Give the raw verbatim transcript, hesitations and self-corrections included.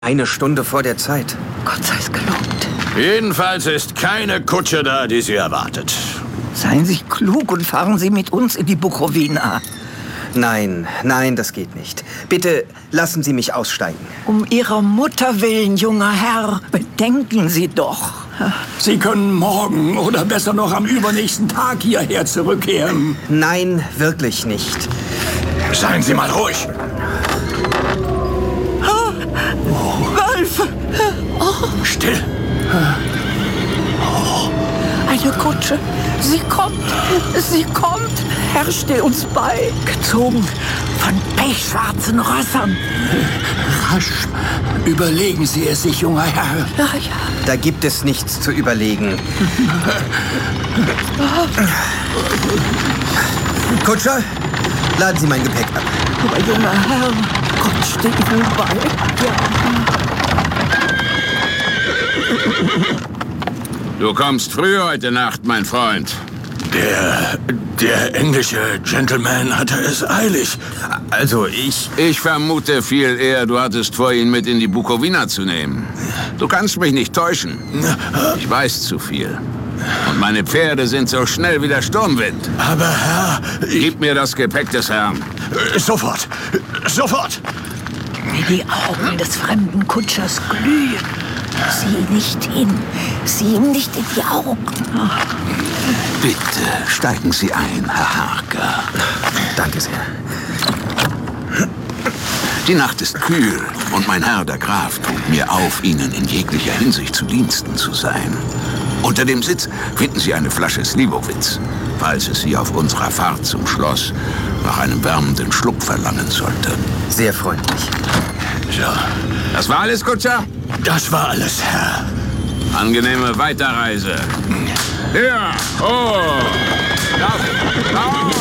Eine Stunde vor der Zeit. Gott sei es gelobt. Jedenfalls ist keine Kutsche da, die Sie erwartet. Seien Sie klug und fahren Sie mit uns in die Bukowina. Nein, nein, das geht nicht. Bitte lassen Sie mich aussteigen. Um Ihrer Mutter willen, junger Herr, bedenken Sie doch. Sie können morgen oder besser noch am übernächsten Tag hierher zurückkehren. Nein, wirklich nicht. Seien Sie mal ruhig. Wölfe! Oh. Still. Oh. Eine Kutsche. Sie kommt. Sie kommt. Herr, steh uns bei. Gezogen von pechschwarzen Rössern. Rasch. Überlegen Sie es sich, junger Herr. Ja, ja. Da gibt es nichts zu überlegen. Kutscher, laden Sie mein Gepäck ab. Aber junger Herr, Gott steht Ihnen bei. Ja. Du kommst früh heute Nacht, mein Freund. Der, der englische Gentleman hatte es eilig. Also ich... Ich vermute viel eher, du hattest vor, ihn mit in die Bukowina zu nehmen. Du kannst mich nicht täuschen. Ich weiß zu viel. Und meine Pferde sind so schnell wie der Sturmwind. Aber Herr... Gib mir das Gepäck des Herrn. Sofort. Sofort. Wie die Augen des fremden Kutschers glühen. Sieh nicht hin. Sieh ihm nicht in die Augen. Bitte, steigen Sie ein, Herr Harker. Danke sehr. Die Nacht ist kühl und mein Herr, der Graf, trug mir auf, Ihnen in jeglicher Hinsicht zu Diensten zu sein. Unter dem Sitz finden Sie eine Flasche Slivovitz, falls es Sie auf unserer Fahrt zum Schloss nach einem wärmenden Schluck verlangen sollte. Sehr freundlich. So. Das war alles, Kutscher? Das war alles, Herr. Angenehme Weiterreise. Ja, oh! Lauf! Lauf!